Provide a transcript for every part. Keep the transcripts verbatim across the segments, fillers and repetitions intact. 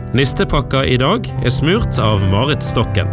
Nistepakka I dag er smurt av Marit Stokken.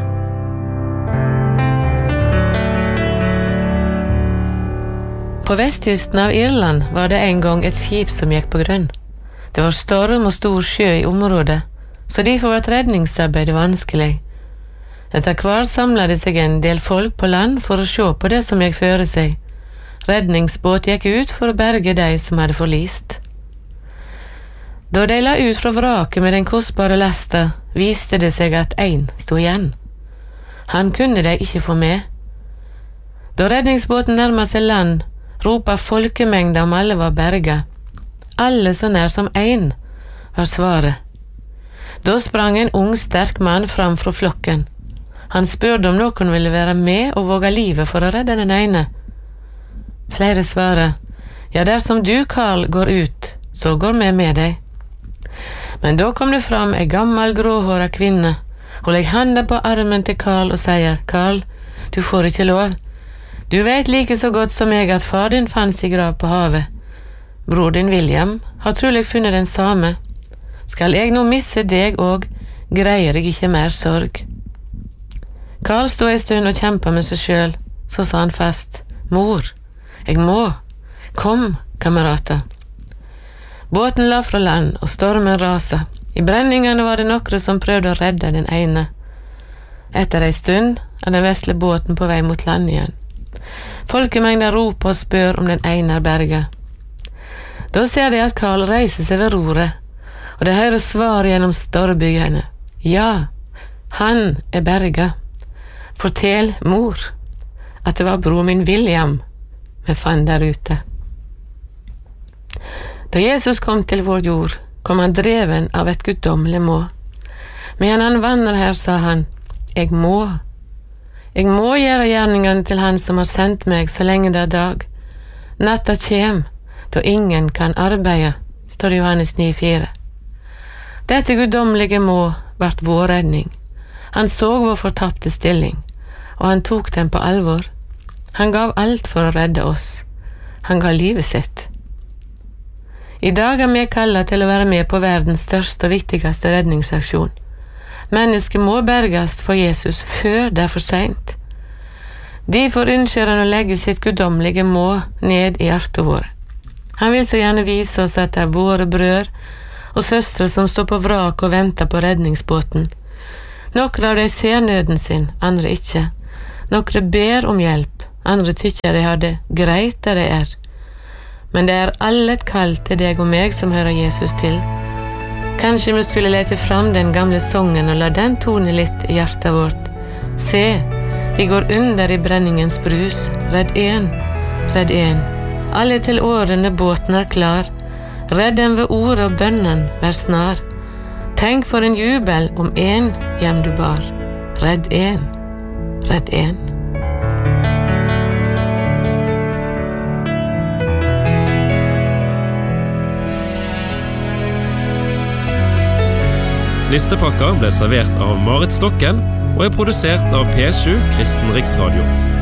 På vestkysten av Irland var det en gang et skip som gikk på grunn. Det var storm og stor sjø I området, så derfor var redningsarbeidet vanskelig. Etter hvert samlet det seg en del folk på land for å se på det som gikk føre seg. Redningsbåt gikk ut for å berge de som hadde forlist. Da de la ut fra vraket med den kostbare lasta, viste det seg at en stod igjen. Han kunne de ikke få med. Da redningsbåten nærmet seg land, ropet folkemengda om alle var berga. Alle så nær som en, var svaret. Da sprang en ung, sterk mann fram fra flokken. Han spurte om noen ville være med og våge livet for å redde den ene. Flere svaret, ja, dersom du, Karl, går ut, så går vi med deg. Men da kom det fram en gammel gråhåret kvinne. Hun legger handa på armen til Karl og sier, Karl, du får ikke lov. Du vet like så godt som jeg at far din fanns I grav på havet. Bror din William har trolig funnet den samme. Skal jeg nå misse deg og greier jeg ikke mer sorg. Karl stod en stund og kjempet med seg selv, så sa han fast, Mor, jeg må. Kom, kamerater. Båten la fra land, og stormen rasa. I brenningene var det noen som prøvde å redde den ene. Etter en stund er den vesle båten på vei mot land igjen. Folkemengden roper og spør om den ene er berget. Da ser de at Karl reiser seg ved roret, og de hører svar gjennom storbyene. Ja, han er berget. Fortell, mor, at det var bror min William vi fant der ute. Da Jesus kom til vår jord, kom han dreven av et guddommelig må. Men han vandrer her, sa han, jeg må. Jeg må gjøre gjerningene til han som har sendt meg så lenge det er dag. Natta kjem, da ingen kan arbeide, står det Johannes ni fire. Dette guddommelige må vart vår redning. Han så vår fortapte stilling, og han tok den på alvor. Han gav alt for å redde oss. Han gav livet sitt. I dag er vi kallet til å være med på verdens største og viktigste redningsaksjon. Mennesket må berges for Jesus før det er for sent. Derfor ønsker han å legge sitt guddommelige må ned I hjertet våre. Han vil så gjerne vise oss at det er våre brødre og søstre som står på vrak og venter på redningsbåten. Noen av dem ser nøden sin, andre ikke. Noen ber om hjelp, andre tykker de har det greit der de er. Men det er alle et kall til deg og meg som hører Jesus til. Kanskje vi skulle lete fram den gamle songen og la den tone litt I hjertet vårt. Se, de går under I brenningens brus. Redd en, redd en. Alle til årene båten er klar. Redd den ved ord og bønnen, vær snar. Tenk for en jubel om en hjem du bar. Redd en, redd en. Nistepakka ble servert av Marit Stokken og er produsert av P sju Kristen Riksradio.